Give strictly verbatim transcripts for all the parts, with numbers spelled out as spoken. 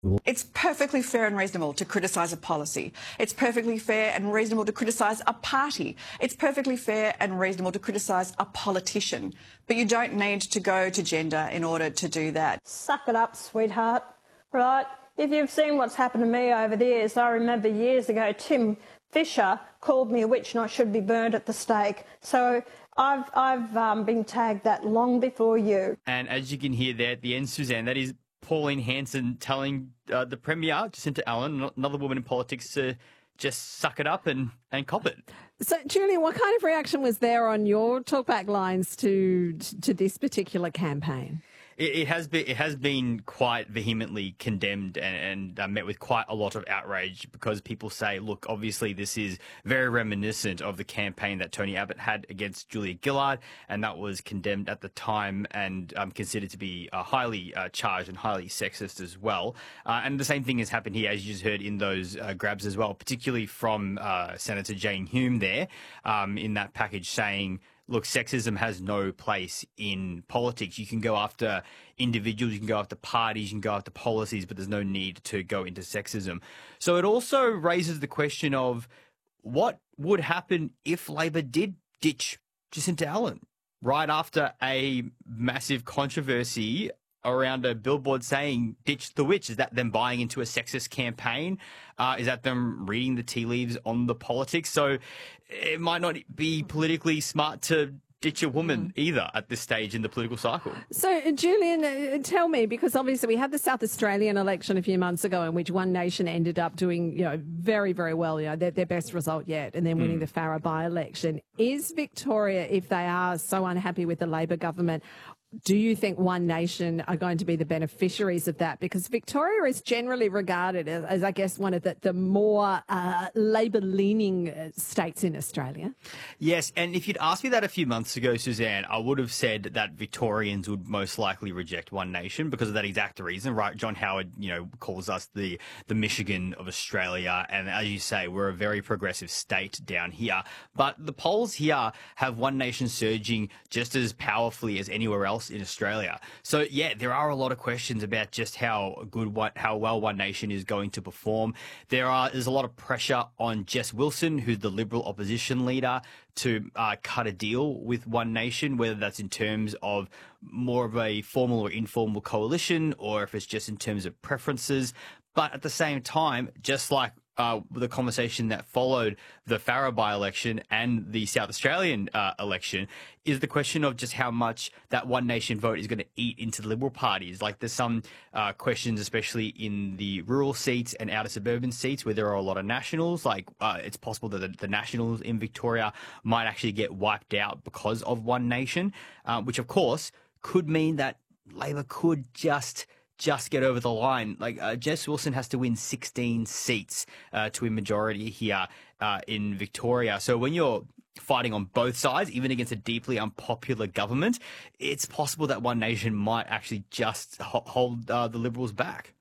It's perfectly fair and reasonable to criticise a policy. It's perfectly fair and reasonable to criticise a party. It's perfectly fair and reasonable to criticise a politician. But you don't need to go to gender in order to do that. Suck it up, sweetheart, right? If you've seen what's happened to me over the years, I remember years ago Tim Fisher called me a witch and I should be burned at the stake. So I've, I've um, been tagged that long before you. And as you can hear there at the end, Suzanne, that is Pauline Hanson telling uh, the Premier, Jacinta Allen, another woman in politics, to just suck it up and, and cop it. So, Julian, what kind of reaction was there on your talkback lines to to this particular campaign? It, it has been it has been quite vehemently condemned and, and uh, met with quite a lot of outrage because people say, look, obviously this is very reminiscent of the campaign that Tony Abbott had against Julia Gillard, and that was condemned at the time and um, considered to be uh, highly uh, charged and highly sexist as well. Uh, and the same thing has happened here, as you just heard in those uh, grabs as well, particularly from uh, Senator Jane Hume there um, in that package saying, look, sexism has no place in politics. You can go after individuals, you can go after parties, you can go after policies, but there's no need to go into sexism. So it also raises the question of what would happen if Labor did ditch Jacinta Allen right after a massive controversy around a billboard saying ditch the witch. Is that them buying into a sexist campaign? Uh, is that them reading the tea leaves on the politics? So it might not be politically smart to ditch a woman either at this stage in the political cycle. So, Julian, uh, tell me, because obviously we had the South Australian election a few months ago in which One Nation ended up doing, you know, very, very well, you know, their, their best result yet, and then winning mm. the Farrer by-election. Is Victoria, if they are so unhappy with the Labor government, do you think One Nation are going to be the beneficiaries of that? Because Victoria is generally regarded as, as I guess, one of the, the more uh, Labor-leaning states in Australia. Yes, and if you'd asked me that a few months ago, Suzanne, I would have said that Victorians would most likely reject One Nation because of that exact reason, right? John Howard, you know, calls us the, the Michigan of Australia, and as you say, we're a very progressive state down here. But the polls here have One Nation surging just as powerfully as anywhere else in Australia. So yeah, there are a lot of questions about just how good, what, how well One Nation is going to perform. There are there's a lot of pressure on Jess Wilson, who's the Liberal opposition leader, to uh, cut a deal with One Nation, whether that's in terms of more of a formal or informal coalition, or if it's just in terms of preferences. But at the same time, just like Uh, the conversation that followed the Farrer by-election and the South Australian uh, election is the question of just how much that One Nation vote is going to eat into the Liberal parties. Like there's some uh, questions, especially in the rural seats and outer suburban seats where there are a lot of Nationals. Like uh, it's possible that the, the Nationals in Victoria might actually get wiped out because of One Nation, uh, which of course could mean that Labor could just... just get over the line. Like uh, Jess Wilson has to win sixteen seats uh, to win majority here uh, in Victoria. So when you're fighting on both sides, even against a deeply unpopular government, it's possible that One Nation might actually just ho- hold uh, the Liberals back.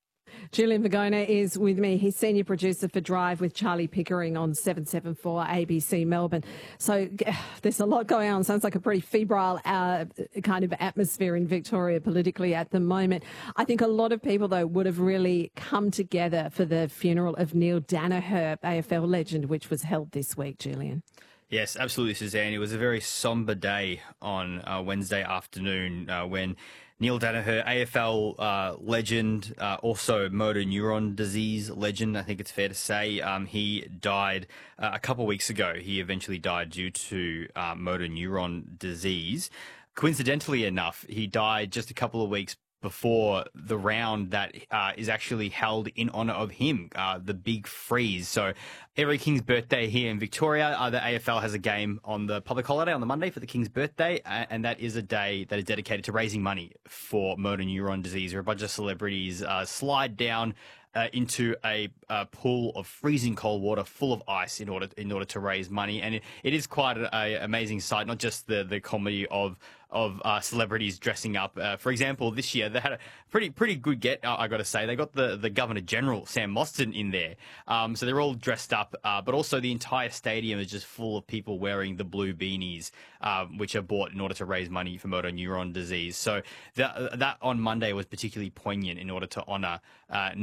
Julian Vigona is with me. He's senior producer for Drive with Charlie Pickering on seven seventy-four A B C Melbourne. So uh, there's a lot going on. Sounds like a pretty febrile uh, kind of atmosphere in Victoria politically at the moment. I think a lot of people, though, would have really come together for the funeral of Neil Danaher, A F L legend, which was held this week, Julian. Yes, absolutely, Suzanne. It was a very sombre day on uh, Wednesday afternoon uh, when Neil Danaher, A F L uh, legend, uh, also motor neuron disease legend, I think it's fair to say. Um, he died uh, a couple of weeks ago. He eventually died due to uh, motor neuron disease. Coincidentally enough, he died just a couple of weeks before the round that uh, is actually held in honour of him, uh, the Big Freeze. So every King's birthday here in Victoria, uh, the A F L has a game on the public holiday on the Monday for the King's birthday, and that is a day that is dedicated to raising money for motor neuron disease, where a bunch of celebrities uh, slide down uh, into a, a pool of freezing cold water full of ice in order in order to raise money. And it, it is quite an amazing sight, not just the, the comedy of of uh, celebrities dressing up. Uh, for example, this year they had a pretty pretty good get, uh, I got to say. They got the, the Governor General, Sam Mostyn, in there. Um, so they're all dressed up, uh, but also the entire stadium is just full of people wearing the blue beanies, um, which are bought in order to raise money for motor neuron disease. So that, that on Monday was particularly poignant in order to honour uh,